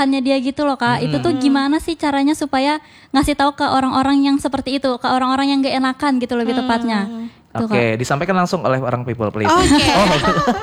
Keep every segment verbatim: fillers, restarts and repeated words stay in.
enakannya dia gitu loh Kak. Hmm. Itu tuh gimana sih caranya supaya ngasih tahu ke orang-orang yang seperti itu, ke orang-orang yang gak enakan gitu lebih tepatnya. Hmm. Tuh, Oke, okay, disampaikan langsung oleh orang people please. Oke. Okay. Oh.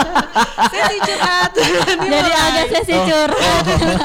Sesi curhat. Jadi ada sesi oh. curhat.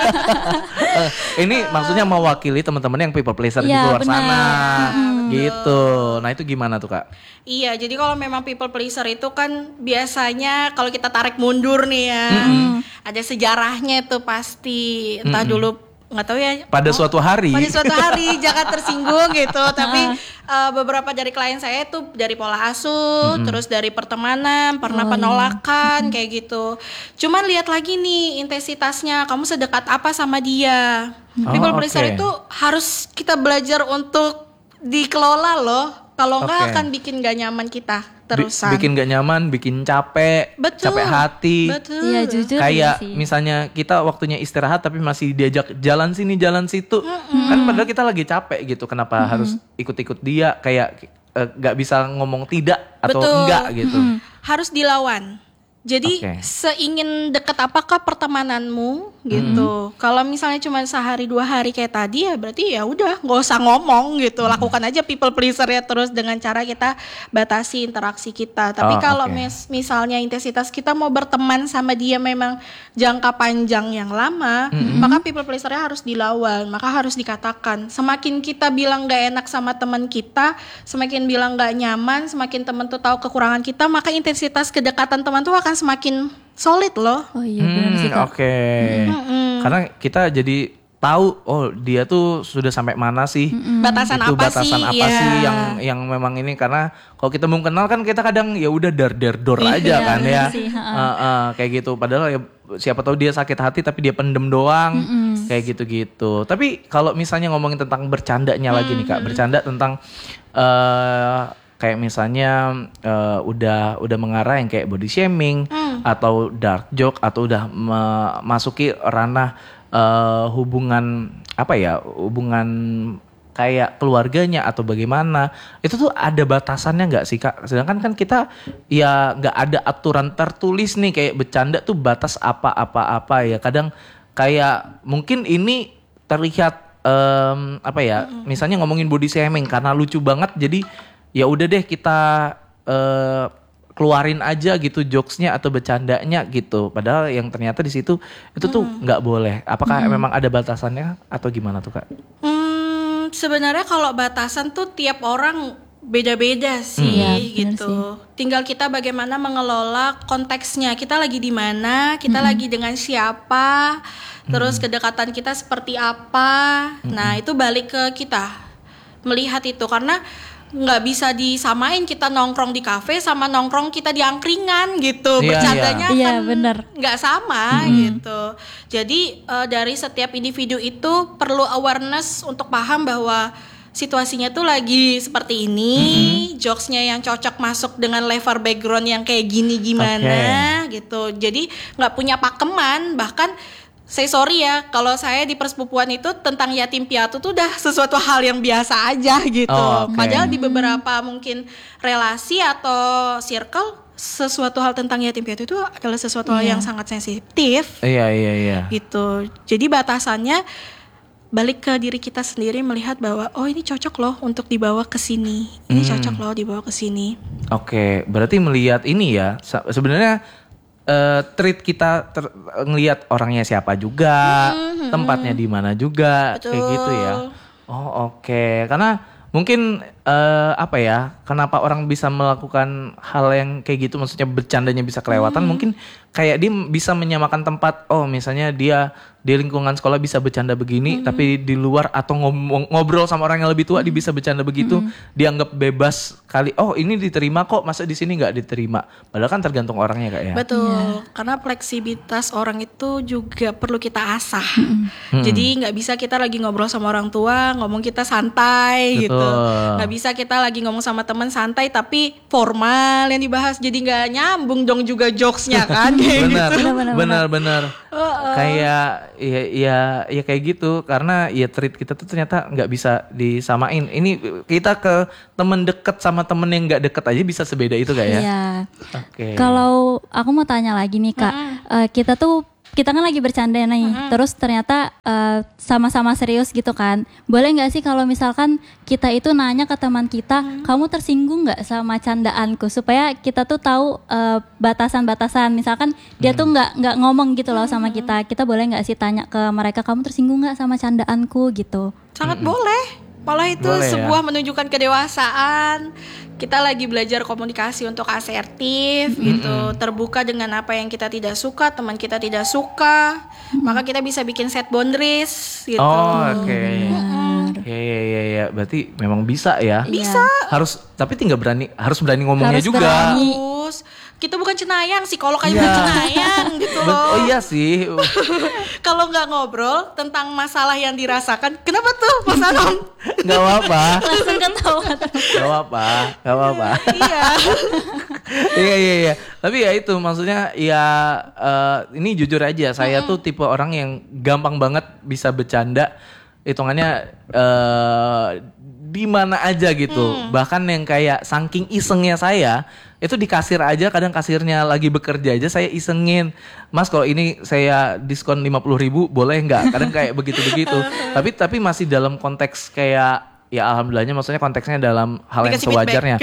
uh, ini maksudnya mewakili teman-teman yang people pleaser ya, di luar benar. sana. Hmm. Gitu. Nah, itu gimana tuh, Kak? Iya, jadi kalau memang people pleaser itu kan biasanya kalau kita tarik mundur nih ya. Mm-hmm. Ada sejarahnya tuh pasti. Entah mm-hmm. dulu nggak tahu ya pada oh, suatu hari pada suatu hari jangan tersinggung gitu tapi uh, beberapa dari klien saya itu dari pola asuh mm-hmm. terus dari pertemanan pernah oh, penolakan iya. kayak gitu cuman lihat lagi nih intensitasnya kamu sedekat apa sama dia. oh, people pleaser okay. itu harus kita belajar untuk dikelola loh kalau nggak okay. akan bikin gak nyaman kita terusan. B- bikin gak nyaman, bikin capek, betul, capek hati. Betul. Iya jujur. Kayak sih. misalnya kita waktunya istirahat tapi masih diajak jalan sini, jalan situ. Mm-hmm. Kan padahal kita lagi capek gitu. Kenapa mm-hmm. harus ikut-ikut dia? Kayak uh, gak bisa ngomong tidak atau betul. enggak gitu. Mm-hmm. Harus dilawan. Jadi okay. seingin deket apakah pertemananmu gitu. Hmm. Kalau misalnya cuma sehari dua hari kayak tadi ya berarti ya udah nggak usah ngomong gitu. Hmm. Lakukan aja people pleaser ya terus dengan cara kita batasi interaksi kita. Tapi oh, kalau okay. mis- misalnya intensitas kita mau berteman sama dia memang jangka panjang yang lama, hmm. maka people pleasernya harus dilawan. Maka harus dikatakan. Semakin kita bilang nggak enak sama teman kita, semakin bilang nggak nyaman, semakin teman tuh tahu kekurangan kita, maka intensitas kedekatan teman tuh akan semakin solid loh. Oh iya benar sih Kak. Oke. Okay. Mm-hmm. Karena kita jadi tahu oh dia tuh sudah sampai mana sih. Mm-hmm. Batasan itu apa batasan sih? apa yeah. sih yang yang memang ini karena kalau kita belum kenal kan kita kadang ya udah dar der dor aja kan ya. Sih, uh, uh, kayak gitu padahal ya siapa tahu dia sakit hati tapi dia pendem doang. Mm-hmm. Kayak gitu-gitu. Tapi kalau misalnya ngomongin tentang bercandanya mm-hmm. lagi nih Kak, bercanda tentang uh, kayak misalnya uh, udah udah mengarah yang kayak body shaming hmm. atau dark joke atau udah memasuki ranah uh, hubungan apa ya hubungan kayak keluarganya atau bagaimana itu tuh ada batasannya nggak sih Kak? Sedangkan kan kita ya nggak ada aturan tertulis nih kayak bercanda tuh batas apa apa apa ya kadang kayak mungkin ini terlihat um, apa ya hmm. misalnya ngomongin body shaming karena lucu banget jadi ya udah deh kita uh, keluarin aja gitu jokesnya atau bercandanya gitu. Padahal yang ternyata di situ itu tuh nggak hmm. boleh. Apakah hmm. memang ada batasannya atau gimana tuh Kak? Hmm, sebenarnya kalau batasan tuh tiap orang beda-beda sih hmm. gitu. Sih. Tinggal kita bagaimana mengelola konteksnya. Kita lagi di mana? Kita hmm. lagi dengan siapa? Terus hmm. kedekatan kita seperti apa? Hmm. Nah itu balik ke kita melihat itu karena nggak bisa disamain kita nongkrong di kafe sama nongkrong kita di angkringan gitu. Yeah, bercandanya yeah. kan yeah, nggak sama mm-hmm. gitu. Jadi uh, dari setiap individu itu perlu awareness untuk paham bahwa situasinya tuh lagi seperti ini, mm-hmm. jokesnya yang cocok masuk dengan level background yang kayak gini gimana okay. gitu. Jadi nggak punya pakeman bahkan. Saya sorry ya, kalau saya di persepupuan itu tentang yatim piatu tuh udah sesuatu hal yang biasa aja gitu. Oh, okay. Padahal di beberapa mungkin relasi atau circle, sesuatu hal tentang yatim piatu itu adalah sesuatu yeah. hal yang sangat sensitif. Iya, iya, iya. Gitu. Jadi batasannya balik ke diri kita sendiri melihat bahwa oh ini cocok loh untuk dibawa ke sini. Ini hmm. cocok loh dibawa ke sini. Oke, okay. Berarti melihat ini ya, sebenarnya Uh, treat kita ter- ngelihat orangnya siapa juga, mm-hmm. tempatnya di mana juga, betul. Kayak gitu ya. Oh oke, okay. Karena mungkin uh, apa ya, kenapa orang bisa melakukan hal yang kayak gitu, maksudnya bercandanya bisa kelewatan, mm. mungkin kayak dia bisa menyamakan tempat. Oh misalnya dia di lingkungan sekolah bisa bercanda begini, mm-hmm. tapi di luar atau ngomong, ngobrol sama orang yang lebih tua, mm-hmm. dia bisa bercanda begitu, mm-hmm. dianggap bebas kali. Oh ini diterima kok, masa di sini nggak diterima? Padahal kan tergantung orangnya Kak ya. Betul, yeah. karena fleksibilitas orang itu juga perlu kita asah. Mm-hmm. Jadi nggak bisa kita lagi ngobrol sama orang tua, ngomong kita santai. Betul. Gitu. Nggak bisa kita lagi ngomong sama teman santai tapi formal yang dibahas, jadi nggak nyambung dong juga jokesnya kan. Kayak benar, gitu. benar, benar. Uh-uh. Kayak ya, ya, ya kayak gitu karena ya treat kita tuh ternyata nggak bisa disamain. Ini kita ke temen deket sama temen yang nggak deket aja bisa sebeda itu Kak ya. Iya. Oke. Okay. Kalau aku mau tanya lagi nih Kak, uh-uh. uh, kita tuh kita kan lagi bercanda nih, mm-hmm. terus ternyata uh, sama-sama serius gitu kan. Boleh nggak sih kalau misalkan kita itu nanya ke teman kita, mm-hmm. kamu tersinggung nggak sama candaanku, supaya kita tuh tahu uh, batasan-batasan. Misalkan mm-hmm. dia tuh nggak nggak ngomong gitu loh sama kita, kita boleh nggak sih tanya ke mereka, kamu tersinggung nggak sama candaanku gitu? Sangat mm-hmm. boleh. Malah itu boleh, sebuah ya? Menunjukkan kedewasaan. Kita lagi belajar komunikasi untuk asertif mm-hmm. gitu, terbuka dengan apa yang kita tidak suka, teman kita tidak suka, mm-hmm. maka kita bisa bikin set boundaries gitu. Oh, oke. Okay. Mm-hmm. Ya, ya, ya, ya, berarti memang bisa ya. Bisa. Harus, tapi tinggal berani, harus berani ngomongnya harus juga. Berani. Kita bukan cenayang sih, kalau kayak bukan cenayang gitu loh. Oh iya sih. Kalau nggak ngobrol tentang masalah yang dirasakan, kenapa tuh Mas Anom? Gak apa-apa. Langsung ketawa. Gak apa-apa, gak apa-apa. Iya. Iya iya iya. Tapi ya itu maksudnya ya uh, ini jujur aja, saya mm-hmm. tuh tipe orang yang gampang banget bisa bercanda. Hitungannya uh, di mana aja gitu. Mm. Bahkan yang kayak saking isengnya saya, itu di kasir aja, kadang kasirnya lagi bekerja aja saya isengin, Mas kalau ini saya diskon lima puluh ribu boleh nggak? Kadang kayak begitu-begitu. Tapi tapi masih dalam konteks kayak ya alhamdulillahnya, maksudnya konteksnya dalam hal yang sewajarnya.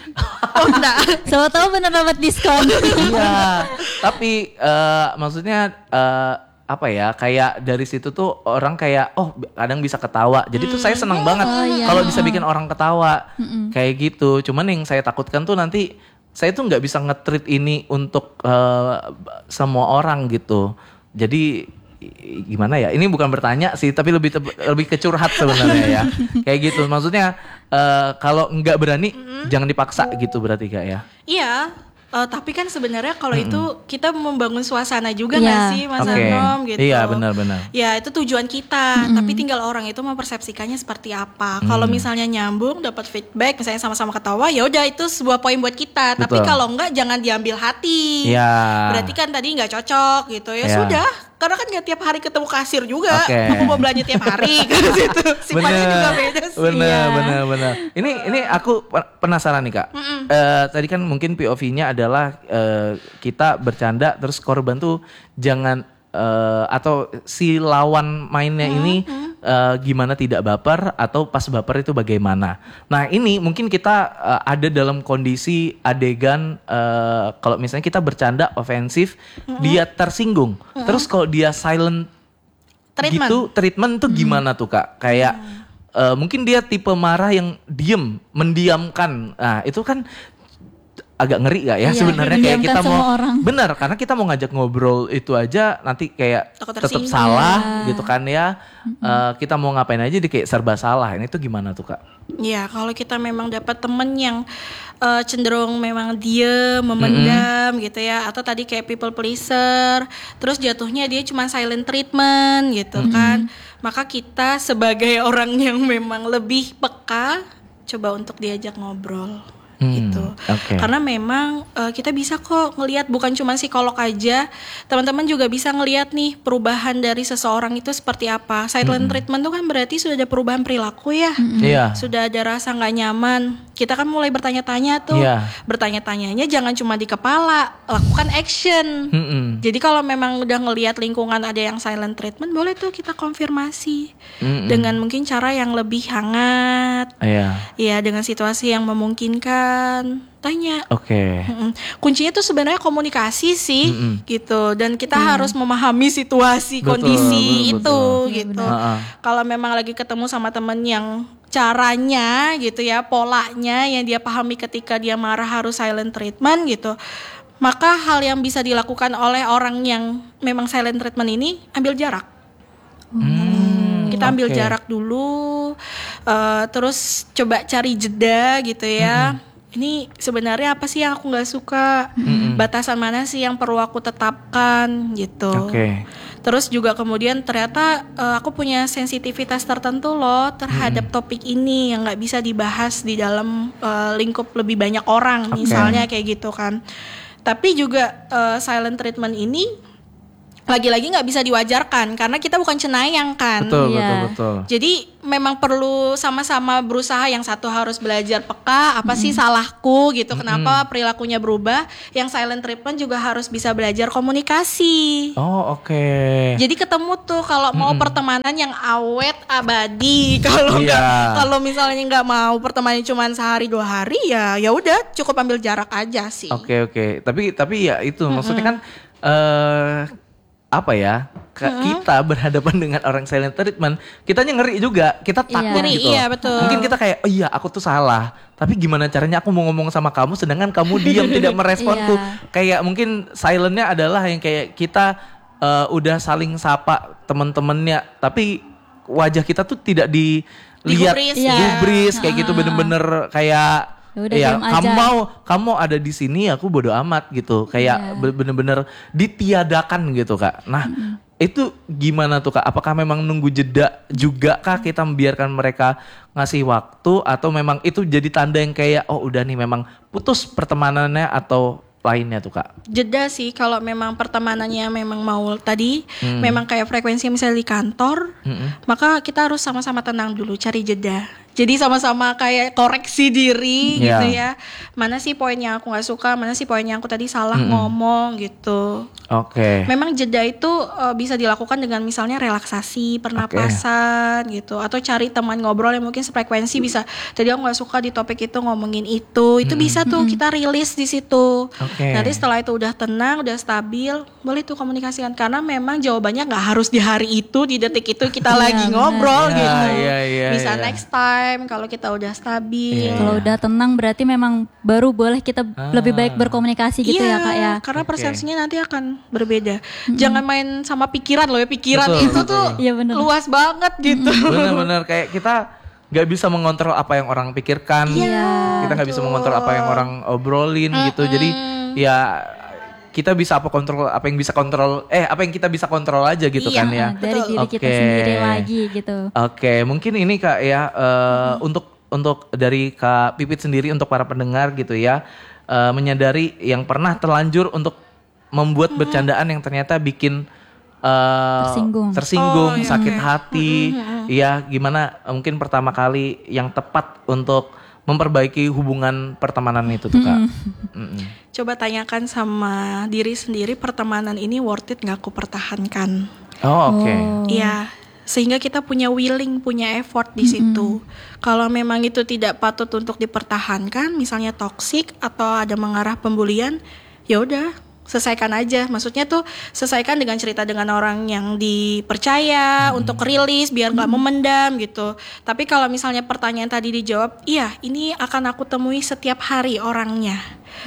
Oh enggak. Siapa tahu benar dapat diskon. Iya. Tapi uh, maksudnya uh, apa ya, kayak dari situ tuh orang kayak oh kadang bisa ketawa, jadi tuh saya senang banget oh, iya. kalau bisa bikin orang ketawa. Mm-mm. Kayak gitu. Cuman yang saya takutkan tuh nanti saya tuh nggak bisa nge-treat ini untuk uh, semua orang gitu. Jadi gimana ya, ini bukan bertanya sih, tapi lebih te- lebih ke curhat sebenarnya ya. Kayak gitu, maksudnya uh, kalau nggak berani mm-hmm. jangan dipaksa gitu berarti Kak ya. Iya. Uh, tapi kan sebenarnya kalau mm-hmm. itu kita membangun suasana juga nggak yeah. sih Mas okay. Anom gitu. Iya benar-benar. Ya itu tujuan kita, mm-hmm. tapi tinggal orang itu mempersepsikannya seperti apa. Mm. Kalau misalnya nyambung, dapat feedback, misalnya sama-sama ketawa, ya udah itu sebuah poin buat kita. Betul. Tapi kalau enggak jangan diambil hati. Yeah. Berarti kan tadi nggak cocok gitu ya. Yeah. Sudah. Karena kan gak tiap hari ketemu kasir juga, okay. aku mau belanja tiap hari gitu. Sifatnya juga beda sih. Bener, ya. bener, bener. Ini, ini aku penasaran nih Kak. Uh, tadi kan mungkin P O V-nya adalah uh, kita bercanda, terus korban tuh jangan uh, atau si lawan mainnya hmm, ini hmm. Uh, gimana tidak baper, atau pas baper itu bagaimana. Nah ini mungkin kita uh, ada dalam kondisi adegan uh, kalau misalnya kita bercanda ofensif, hmm. dia tersinggung. Hmm. Terus kalau dia silent treatment. gitu, treatment tuh gimana hmm. tuh Kak? Kayak hmm. uh, mungkin dia tipe marah yang diem, mendiamkan. Nah itu kan agak ngeri gak ya, iya, sebenarnya kayak kita mau orang. Bener, karena kita mau ngajak ngobrol itu aja nanti kayak tetap salah ya. Gitu kan ya. Mm-hmm. Uh, kita mau ngapain aja di kayak serba salah. Ini tuh gimana tuh Kak? Ya kalau kita memang dapat temen yang uh, cenderung memang diem, memendam mm-hmm. gitu ya, atau tadi kayak people pleaser, terus jatuhnya dia cuma silent treatment gitu mm-hmm. kan, maka kita sebagai orang yang memang lebih peka, coba untuk diajak ngobrol. Hmm, gitu, okay. Karena memang uh, kita bisa kok ngelihat, bukan cuma psikolog aja, teman-teman juga bisa ngelihat nih perubahan dari seseorang itu seperti apa. Silent hmm. treatment itu kan berarti sudah ada perubahan perilaku ya, hmm. yeah. sudah ada rasa nggak nyaman. Kita kan mulai bertanya-tanya tuh, yeah. bertanya-tanyanya jangan cuma di kepala, lakukan action. Hmm. Jadi kalau memang udah ngelihat lingkungan ada yang silent treatment, boleh tuh kita konfirmasi hmm. dengan mungkin cara yang lebih hangat, yeah. ya dengan situasi yang memungkinkan. Tanya. Oke. Okay. Kuncinya tuh sebenarnya komunikasi sih, mm-mm. gitu. Dan kita mm. harus memahami situasi, betul, kondisi betul, itu, betul. Gitu. Uh-uh. Kalau memang lagi ketemu sama temen yang caranya, gitu ya, polanya yang dia pahami ketika dia marah harus silent treatment, gitu. Maka hal yang bisa dilakukan oleh orang yang memang silent treatment ini, ambil jarak. Hmm. Kita ambil okay. jarak dulu, uh, terus coba cari jeda, gitu ya. Mm-hmm. Ini sebenarnya apa sih yang aku nggak suka? Mm-hmm. Batasan mana sih yang perlu aku tetapkan gitu? Okay. Terus juga kemudian ternyata uh, aku punya sensitivitas tertentu loh terhadap mm-hmm. topik ini yang nggak bisa dibahas di dalam uh, lingkup lebih banyak orang, okay. misalnya kayak gitu kan. Tapi juga uh, silent treatment ini lagi-lagi nggak bisa diwajarkan karena kita bukan cenayang kan. Betul, Iya. betul, betul. Jadi memang perlu sama-sama berusaha, yang satu harus belajar peka, apa sih salahku gitu, kenapa perilakunya berubah. Yang silent treatment juga harus bisa belajar komunikasi. Oh, oke. Jadi ketemu tuh kalau mau pertemanan yang awet abadi, kalau Iya. nggak kalau misalnya nggak mau pertemanan cuma sehari dua hari ya ya udah cukup ambil jarak aja sih. Oke, oke. Tapi tapi ya itu maksudnya kan eh apa ya? Ka- Kita berhadapan dengan orang silent treatment, kitanya ngeri juga, kita takut Ngeri, gitu. iya, betul. Mungkin kita kayak, oh iya aku tuh salah. Tapi gimana caranya aku mau ngomong sama kamu sedangkan kamu diam tidak meresponku. Iya. Kayak mungkin silentnya adalah yang kayak kita eh, udah saling sapa teman-temannya, tapi wajah kita tuh tidak dilihat, Digubris, iya. digubris, kayak gitu bener-bener kayak Ya udah, ya diam kamu aja. mau kamu ada di sini aku bodo amat gitu, kayak Iya. bener-bener ditiadakan gitu Kak. Nah itu gimana tuh Kak? Apakah memang nunggu jeda juga kah kita membiarkan mereka ngasih waktu, atau memang itu jadi tanda yang kayak oh udah nih memang putus pertemanannya atau lainnya tuh Kak? Jeda sih kalau memang pertemanannya memang mau tadi memang kayak frekuensi misalnya di kantor, maka kita harus sama-sama tenang dulu, cari jeda. Jadi sama-sama kayak koreksi diri Iya. gitu ya. Mana sih poin yang aku nggak suka, mana sih poin yang aku tadi salah ngomong gitu. Oke. Memang jeda itu uh, bisa dilakukan dengan misalnya relaksasi, pernapasan gitu, atau cari teman ngobrol yang mungkin sefrekuensi. Bisa tadi aku nggak suka di topik itu ngomongin itu, itu bisa tuh kita rilis di situ. Oke. Nanti setelah itu udah tenang, udah stabil, boleh tuh komunikasikan, karena memang jawabannya nggak harus di hari itu, di detik itu kita Iya, lagi benar. ngobrol Iya, gitu. iya, iya, Bisa iya. next time kalau kita udah stabil. Iya. Kalau udah tenang berarti memang baru boleh kita lebih baik berkomunikasi gitu Iya, ya Kak ya. karena Oke. persepsinya nanti akan berbeda. Jangan main sama pikiran loh ya, pikiran Betul, itu betul. tuh Iya, bener. luas banget gitu. Bener-bener kayak kita nggak bisa mengontrol apa yang orang pikirkan. Iya, Kita nggak bisa mengontrol apa yang orang obrolin gitu. Jadi ya kita bisa apa kontrol apa yang bisa kontrol eh apa yang kita bisa kontrol aja gitu Iya, kan ya. Nah, dari diri kita Oke. sendiri lagi gitu. Oke, mungkin ini Kak ya eh, untuk untuk dari Kak Pipit sendiri, untuk para pendengar gitu ya, eh, menyadari yang pernah terlanjur untuk membuat bercandaan yang ternyata bikin eh, Tersinggung. tersinggung, Oh, iya. sakit hati, ya gimana eh, mungkin pertama kali yang tepat untuk memperbaiki hubungan pertemanan itu tuh Kak. Mm-mm. Coba tanyakan sama diri sendiri, pertemanan ini worth it nggak aku pertahankan? Oh oke. Iya, sehingga kita punya willing, punya effort di situ. Kalau memang itu tidak patut untuk dipertahankan, misalnya toksik atau ada mengarah pembulian, ya udah selesaikan aja. Maksudnya tuh selesaikan dengan cerita dengan orang yang dipercaya untuk rilis biar nggak memendam gitu. Tapi kalau misalnya pertanyaan tadi dijawab, iya ini akan aku temui setiap hari orangnya.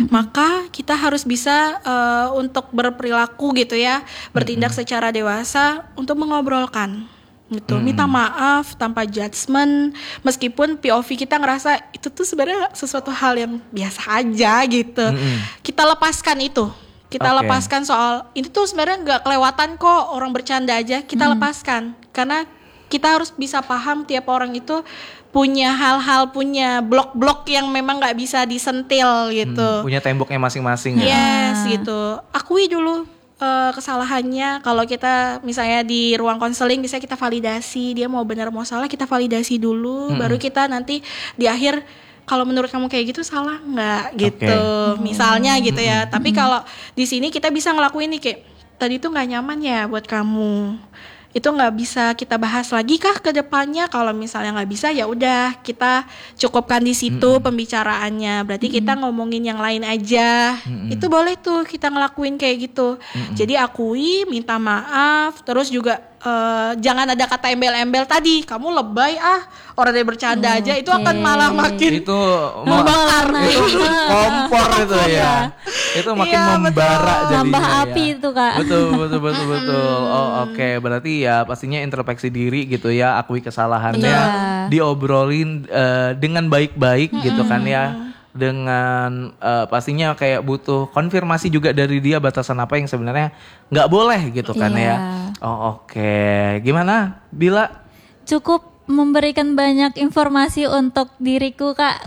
Maka kita harus bisa eh, untuk berperilaku gitu ya, bertindak secara dewasa untuk mengobrolkan gitu, minta maaf tanpa judgement, meskipun P O V kita ngerasa itu tuh sebenarnya sesuatu hal yang biasa aja gitu. Kita lepaskan itu, kita Oke. lepaskan soal ini tuh sebenarnya nggak kelewatan kok, orang bercanda aja, kita lepaskan karena kita harus bisa paham tiap orang itu punya hal-hal, punya blok-blok yang memang nggak bisa disentil gitu. Punya temboknya masing-masing ya. Yes gitu. Akui dulu eh, kesalahannya. Kalau kita misalnya di ruang konseling bisa kita validasi, dia mau benar mau salah kita validasi dulu, baru kita nanti di akhir kalau menurut kamu kayak gitu salah nggak gitu. Misalnya gitu ya. Tapi kalau di sini kita bisa ngelakuin nih kayak tadi tuh nggak nyaman ya buat kamu. Itu nggak bisa kita bahas lagi kah ke depannya? Kalau misalnya nggak bisa ya udah kita cukupkan di situ pembicaraannya. Berarti kita ngomongin yang lain aja. Itu boleh tuh kita ngelakuin kayak gitu. Jadi akui, minta maaf, terus juga eh, jangan ada kata embel-embel tadi. Kamu lebay ah, orang dia bercanda aja, itu akan malah makin Itu membakar. itu kompor itu ya. Itu makin Iya, membara jadinya. Nambah ya. api itu Kak. Betul betul betul betul. Oh oke, berarti ya pastinya introspeksi diri gitu ya, akui kesalahannya, Iya. diobrolin eh, dengan baik-baik gitu kan ya. Dengan eh, pastinya kayak butuh konfirmasi juga dari dia batasan apa yang sebenarnya nggak boleh gitu kan Iya. ya. Oh oke, gimana Bila? Cukup memberikan banyak informasi untuk diriku Kak.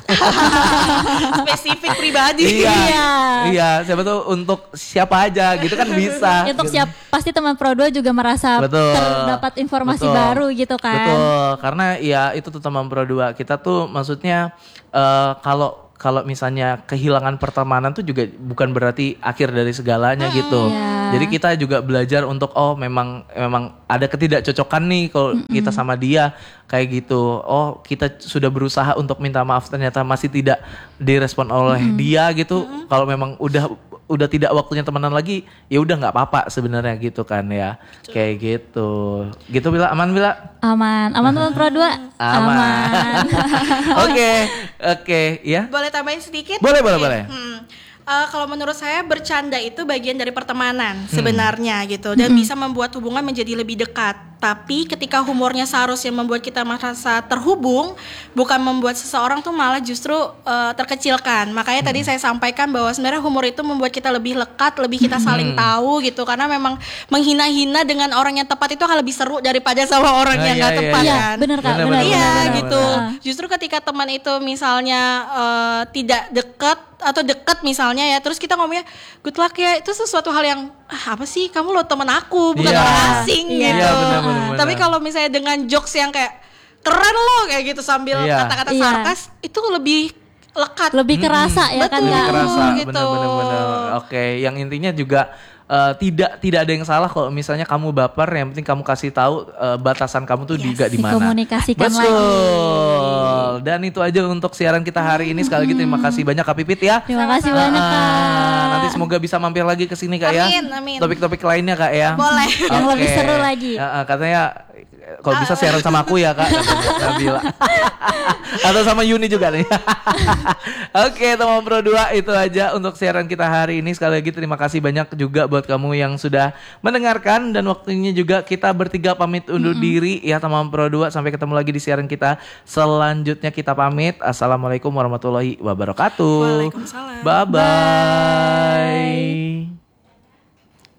Spesifik pribadi. Iya, Iya. iya, siapa tuh untuk siapa aja gitu kan bisa. Untuk gitu. siap pasti teman Pro dua juga merasa Betul. terdapat informasi Betul. baru gitu kan. Betul, karena ya itu tuh teman Pro dua. Kita tuh maksudnya eh, kalau kalau misalnya kehilangan pertemanan tuh juga bukan berarti akhir dari segalanya gitu. Iya. Jadi kita juga belajar untuk oh memang memang ada ketidakcocokan nih kalau kita sama dia kayak gitu. Oh, kita sudah berusaha untuk minta maaf ternyata masih tidak direspon oleh dia gitu. Kalau memang udah udah tidak waktunya temenan lagi, ya udah nggak apa-apa sebenarnya gitu kan ya. Kayak gitu. Gitu Bila, aman Bila? Aman, aman teman Pro dua. Aman. Oke, oke ya. Boleh tambahin sedikit? Boleh, boleh, Oke. boleh. Hmm. Uh, kalau menurut saya bercanda itu bagian dari pertemanan sebenarnya gitu, dan bisa membuat hubungan menjadi lebih dekat. Tapi ketika humornya seharusnya membuat kita merasa terhubung, bukan membuat seseorang tuh malah justru uh, terkecilkan. Makanya tadi saya sampaikan bahwa sebenarnya humor itu membuat kita lebih lekat, lebih kita saling tahu gitu. Karena memang menghina-hina dengan orang yang tepat itu akan lebih seru daripada sama orang Ah, yang iya, nggak iya, tepat Iya, kan. benar Kak, Benar, benar. benar, Iya benar, gitu. benar. Justru ketika teman itu misalnya uh, tidak dekat atau dekat misalnya ya, terus kita ngomongnya good luck ya, itu sesuatu hal yang ah, apa sih, kamu lo temen aku bukan Iya. orang asing Iya, gitu. benar, benar, benar. Tapi kalau misalnya dengan jokes yang kayak keren lo kayak gitu sambil Iya. kata-kata Iya. sarkas, itu lebih lekat. Lebih kerasa ya kan Betul. Kak. Lebih kerasa, gitu. benar-benar. Oke, yang intinya juga eh, tidak tidak ada yang salah kalau misalnya kamu baper, yang penting kamu kasih tahu eh, batasan kamu tuh Yes, juga di mana. dikomunikasikan Betul. Dan itu aja untuk siaran kita hari ini. Sekali lagi terima kasih banyak Kak Pipit ya. Terima kasih banyak Ah, Kak. nanti semoga bisa mampir lagi ke sini Kak ya. Amin, amin. Topik-topik lainnya Kak ya. Boleh. Yang lebih Oke. seru lagi. Ah, ah, katanya kalau bisa siaran sama aku ya Kak. katanya Nabila. Atau sama Yuni juga nih. Oke, teman Pro dua, itu aja untuk siaran kita hari ini. Sekali lagi terima kasih banyak juga buat kamu yang sudah mendengarkan, dan waktunya juga kita bertiga pamit undur diri ya teman Pro dua. Sampai ketemu lagi di siaran kita selanjutnya. Kita pamit. Assalamualaikum warahmatullahi wabarakatuh. Waalaikumsalam. Bye bye.